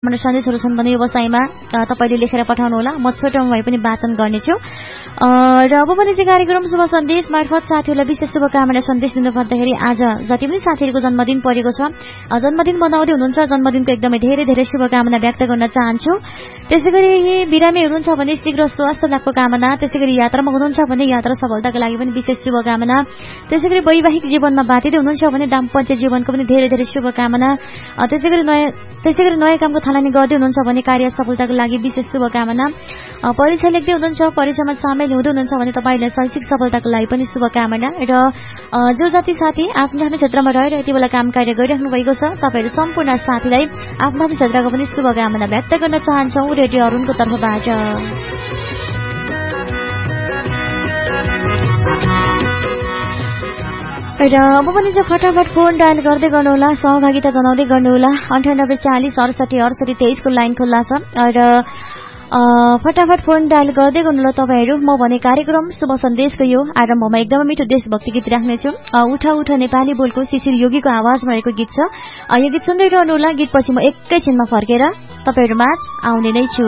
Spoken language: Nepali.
हाम्रो सन्देशहरू छन् भने व्यवसायमा तपाईले लेखेर पठाउनु होला, म छोटोमा भए पनि वाचन गर्नेछु। र अब पनि चाहिँ कार्यक्रम शुभ सन्देश मार्फत साथीहरूलाई विशेष शुभकामना सन्देश दिनुपर्दाखेरि आज जति पनि साथीहरूको जन्मदिन परेको छ, जन्मदिन मनाउँदै हुनुहुन्छ, जन्मदिनको एकदमै धेरै धेरै शुभकामना व्यक्त गर्न चाहन्छु। त्यसैगरी बिरामी हुनुहुन्छ भने शीघ्र स्वास्थ्य लाभको कामना, त्यसैगरी यात्रामा हुनुहुन्छ भने यात्रा सफलताको लागि पनि विशेष शुभकामना, त्यसैगरी वैवाहिक जीवनमा बाँधिदै हुनुहुन्छ भने दाम्पत्य जीवनको पनि धेरै धेरै शुभकामना, त्यसैगरी नयाँ कामको थालनी गर्दै हुनुहुन्छ भने कार्य सफलताको लागि विशेष शुभकामना, परीक्षा लेख्दै हुनुहुन्छ, परीक्षामा सामेल हुँदै हुनुहुन्छ भने तपाईलाई शैक्षिक सफलताको लागि पनि शुभकामना। र जो जति साथी आफ्नो आफ्नो क्षेत्रमा रहेर यति बेला काम कार्य गरिराख्नु भएको छ, तपाईहरू सम्पूर्ण साथीलाई आफ्नो आफ्नो क्षेत्रको पनि शुभकामना व्यक्त गर्न चाहन्छौँ रेडियो अरुणको तर्फबाट। र अब पनि चाहिँ फटाफट फोन डायल गर्दै गर्नुहोला, सहभागिता जनाउँदै गर्नुहोला। 98 40 68 68 23 को लाइन खुल्ला छ र फटाफट फोन डायल गर्दै गर्नुहोला तपाईहरू। म भने कार्यक्रम शुभ सन्देशको यो आरम्भमा एकदमै मिठो देशभक्ति गीत राख्नेछु। उठा उठा नेपाली बोलको शिशिर योगीको आवाजमा रहेको गीत छ, यो गीत सुन्दै रहनुहोला। गीतपछि म एकैछिनमा फर्केर तपाईहरुमाझ आउने नै छु।